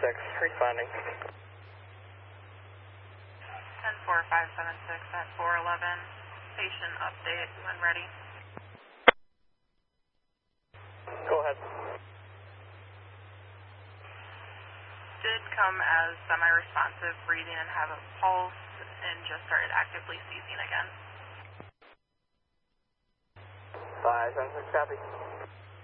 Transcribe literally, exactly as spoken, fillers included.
six, responding. ten four five seven six at four eleven. Patient update when ready. Go ahead. Did come as semi-responsive, breathing and have a pulse, and just started actively seizing again. five seven six, copy.